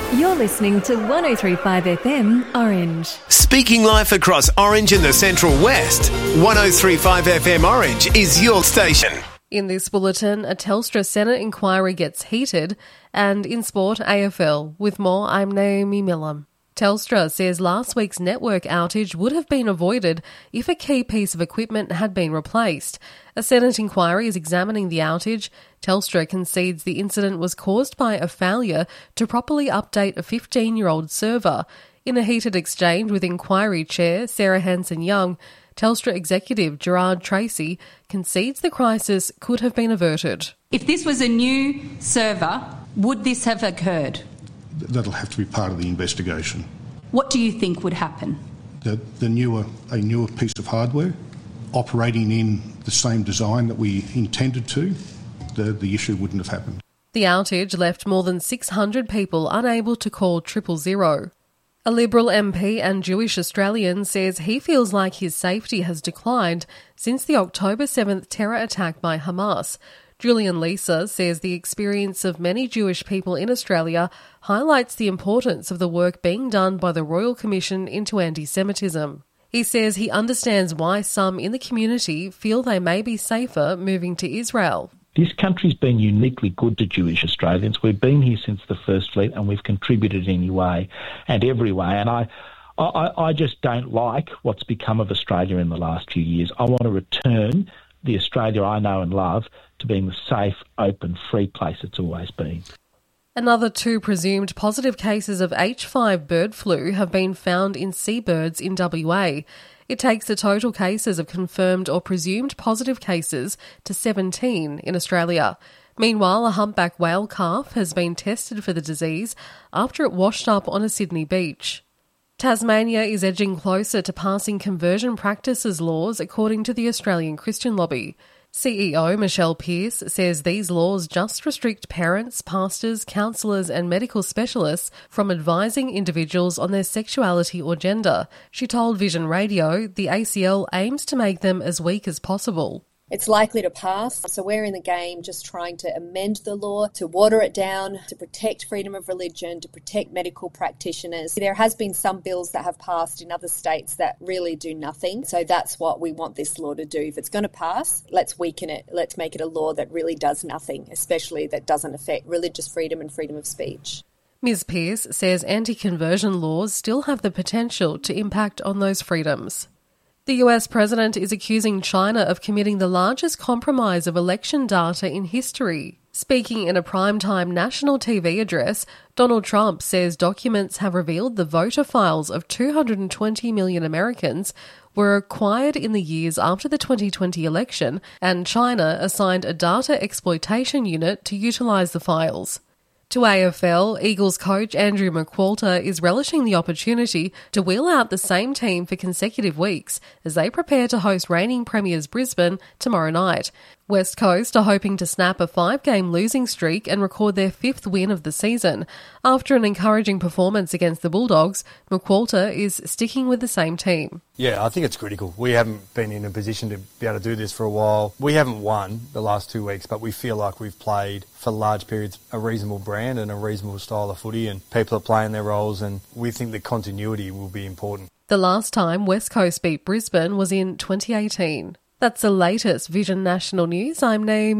You're listening to 103.5 FM Orange. Speaking life across Orange and the Central West, 103.5 FM Orange is your station. In this bulletin, a Telstra Senate inquiry gets heated, and in sport, AFL. With more, I'm Naomi Millam. Telstra says last week's network outage would have been avoided if a key piece of equipment had been replaced. A Senate inquiry is examining the outage. Telstra concedes the incident was caused by a failure to properly update a 15-year-old server. In a heated exchange with inquiry chair Sarah Hanson-Young, Telstra executive Gerard Tracy concedes the crisis could have been averted. If this was a new server, would this have occurred? That'll have to be part of the investigation. What do you think would happen? A newer piece of hardware operating in the same design that we intended to, the issue wouldn't have happened. The outage left more than 600 people unable to call 000. A Liberal MP and Jewish Australian says he feels like his safety has declined since the October 7th terror attack by Hamas. Julian Lisa says the experience of many Jewish people in Australia highlights the importance of the work being done by the Royal Commission into Anti-Semitism. He says he understands why some in the community feel they may be safer moving to Israel. This country's been uniquely good to Jewish Australians. We've been here since the First Fleet and we've contributed in any way and every way. And I just don't like what's become of Australia in the last few years. I want to return the Australia I know and love to being the safe, open, free place it's always been. Another 2 presumed positive cases of H5 bird flu have been found in seabirds in WA. It takes the total cases of confirmed or presumed positive cases to 17 in Australia. Meanwhile, a humpback whale calf has been tested for the disease after it washed up on a Sydney beach. Tasmania is edging closer to passing conversion practices laws according to the Australian Christian Lobby. CEO Michelle Pearce says these laws just restrict parents, pastors, counsellors and medical specialists from advising individuals on their sexuality or gender. She told Vision Radio the ACL aims to make them as weak as possible. It's likely to pass, so we're in the game just trying to amend the law, to water it down, to protect freedom of religion, to protect medical practitioners. There has been some bills that have passed in other states that really do nothing, so that's what we want this law to do. If it's going to pass, let's weaken it. Let's make it a law that really does nothing, especially that doesn't affect religious freedom and freedom of speech. Ms Pearce says anti-conversion laws still have the potential to impact on those freedoms. The US president is accusing China of committing the largest compromise of election data in history. Speaking in a primetime national TV address, Donald Trump says documents have revealed the voter files of 220 million Americans were acquired in the years after the 2020 election, and China assigned a data exploitation unit to utilise the files. To AFL, Eagles coach Andrew McQualter is relishing the opportunity to wheel out the same team for consecutive weeks as they prepare to host reigning premiers Brisbane tomorrow night. West Coast are hoping to snap a 5-game losing streak and record their 5th win of the season. After an encouraging performance against the Bulldogs, McQualter is sticking with the same team. Yeah, I think it's critical. We haven't been in a position to be able to do this for a while. We haven't won the last 2 weeks, but we feel like we've played for large periods a reasonable brand and a reasonable style of footy, and people are playing their roles, and we think that continuity will be important. The last time West Coast beat Brisbane was in 2018. That's the latest Vision National News. I'm Naomi